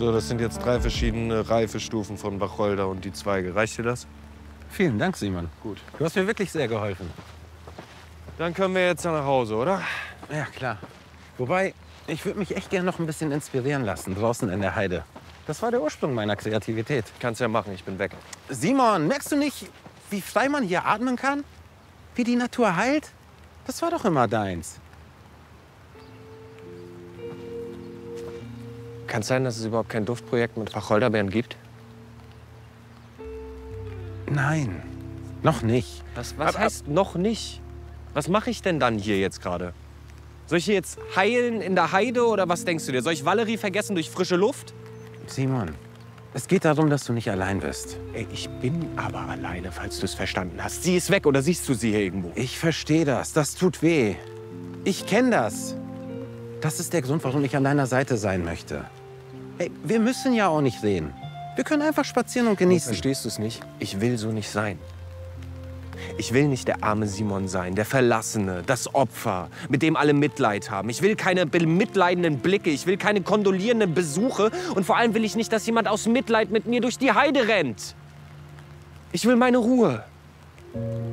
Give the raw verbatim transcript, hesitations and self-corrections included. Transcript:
So, das sind jetzt drei verschiedene Reifestufen von Wacholder und die Zweige. Reicht dir das? Vielen Dank, Simon. Gut. Du hast mir wirklich sehr geholfen. Dann können wir jetzt nach Hause, oder? Ja, klar. Wobei, ich würde mich echt gerne noch ein bisschen inspirieren lassen, draußen in der Heide. Das war der Ursprung meiner Kreativität. Kannst ja machen, ich bin weg. Simon, merkst du nicht, wie frei man hier atmen kann? Wie die Natur heilt? Das war doch immer deins. Kann es sein, dass es überhaupt kein Duftprojekt mit Wacholderbeeren gibt? Nein, noch nicht. Was, was Aber- heißt noch nicht? Was mache ich denn dann hier jetzt gerade? Soll ich hier jetzt heilen in der Heide oder was denkst du dir? Soll ich Valerie vergessen durch frische Luft? Simon, es geht darum, dass du nicht allein bist. Ey, ich bin aber alleine, falls du es verstanden hast. Sie ist weg oder siehst du sie hier irgendwo? Ich verstehe das. Das tut weh. Ich kenne das. Das ist der Grund, warum ich an deiner Seite sein möchte. Ey, wir müssen ja auch nicht reden. Wir können einfach spazieren und genießen. Verstehst du es nicht? Ich will so nicht sein. Ich will nicht der arme Simon sein, der Verlassene, das Opfer, mit dem alle Mitleid haben. Ich will keine bemitleidenden Blicke, ich will keine kondolierenden Besuche und vor allem will ich nicht, dass jemand aus Mitleid mit mir durch die Heide rennt. Ich will meine Ruhe.